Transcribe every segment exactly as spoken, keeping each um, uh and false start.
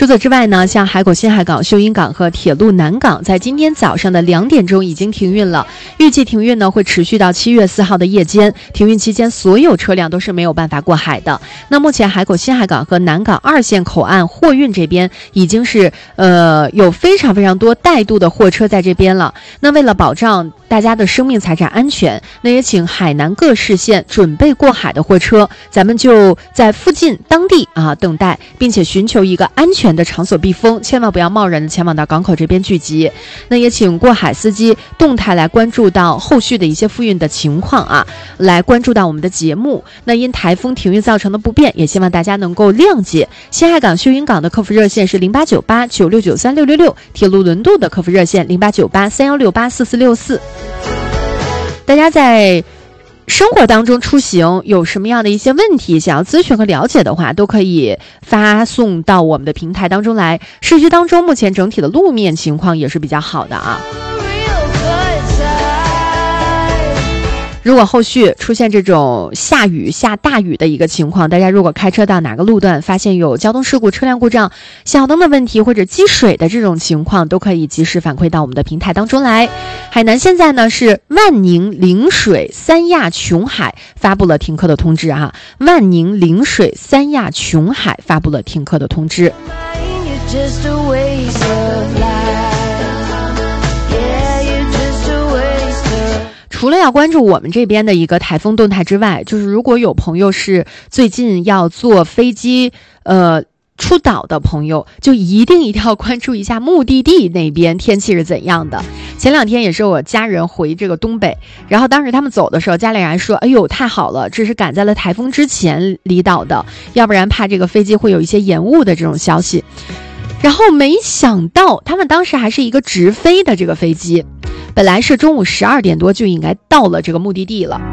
除此之外呢，像海口新海港、秀英港和铁路南港在今天早上的两点钟已经停运了，预计停运呢会持续到七月四号的夜间。停运期间，所有车辆都是没有办法过海的。那目前海口新海港和南港二线口岸货运这边已经是呃有非常非常多带渡的货车在这边了。那为了保障大家的生命财产安全，那也请海南各市县准备过海的货车，咱们就在附近当地啊等待，并且寻求一个安全的场所避风，千万不要贸然的前往到港口这边聚集。那也请过海司机动态来关注到后续的一些复运的情况啊，来关注到我们的节目。那因台风停运造成的不便，也希望大家能够谅解。新海港、秀英港的客服热线是零八九八九六九三六六六，铁路轮渡的客服热线零八九八三幺六八四四六四。大家在生活当中出行有什么样的一些问题想要咨询和了解的话，都可以发送到我们的平台当中来。市区当中目前整体的路面情况也是比较好的啊。如果后续出现这种下雨下大雨的一个情况，大家如果开车到哪个路段发现有交通事故、车辆故障、小灯的问题或者积水的这种情况，都可以及时反馈到我们的平台当中来。海南现在呢是万宁、陵水、三亚、琼海发布了停课的通知啊，万宁、陵水、三亚、琼海发布了停课的通知。除了要关注我们这边的一个台风动态之外，就是如果有朋友是最近要坐飞机呃出岛的朋友，就一定一定要关注一下目的地那边天气是怎样的。前两天也是我家人回这个东北，然后当时他们走的时候，家里人说哎呦太好了，这是赶在了台风之前离岛的，要不然怕这个飞机会有一些延误的这种消息。然后没想到他们当时还是一个直飞的这个飞机，本来是中午十二点多就应该到了这个目的地了，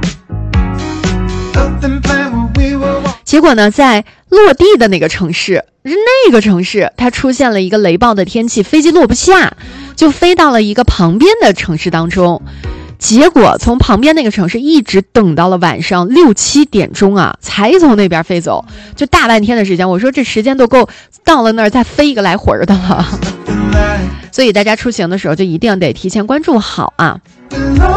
结果呢在落地的那个城市那个城市它出现了一个雷暴的天气，飞机落不下，就飞到了一个旁边的城市当中。结果从旁边那个城市一直等到了晚上六七点钟啊，才从那边飞走，就大半天的时间。我说这时间都够到了那儿再飞一个来回的了。所以大家出行的时候就一定得提前关注好啊。